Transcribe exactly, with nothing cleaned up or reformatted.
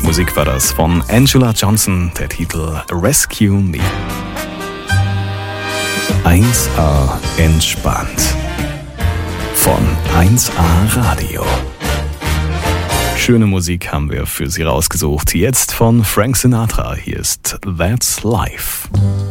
Musik war das von Angela Johnson, der Titel Rescue Me. eins A entspannt. Von eins A Radio. Schöne Musik haben wir für Sie rausgesucht. Jetzt von Frank Sinatra. Hier ist That's Life.